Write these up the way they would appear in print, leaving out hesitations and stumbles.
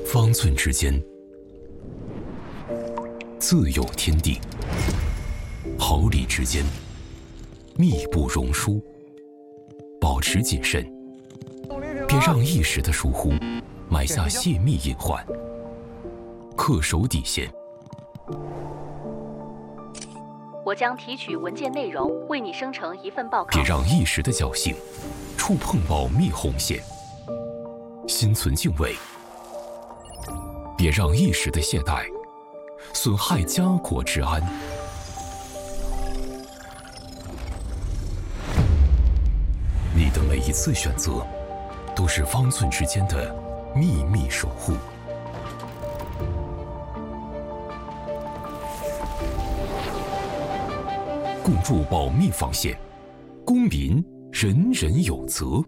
方寸之间，自有天地；毫厘之间，密不容疏。保持谨慎，别让一时的疏忽埋下泄密隐患。恪守底线。 我将提取文件内容，为你生成一份报告。 别让一时的侥幸触碰保密红线。心存敬畏，别让一时的懈怠损害家国治安。你的每一次选择，都是方寸之间的秘密守护。共筑保密防线，公民人人有责。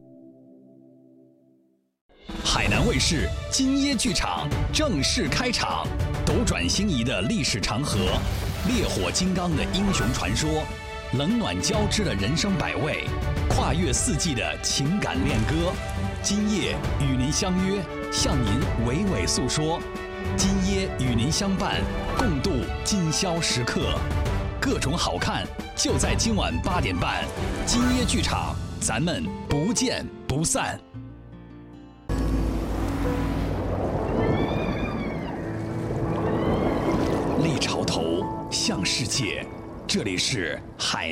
海南卫视今夜剧场正式开场，斗转星移的历史长河，烈火金刚的英雄传说，冷暖交织的人生百味，跨越四季的情感恋歌。今夜与您相约，向您娓娓诉说。今夜与您相伴，共度今宵时刻。各种好看就在今晚8点半，今夜剧场，咱们不见不散。立潮头向世界，这里是海。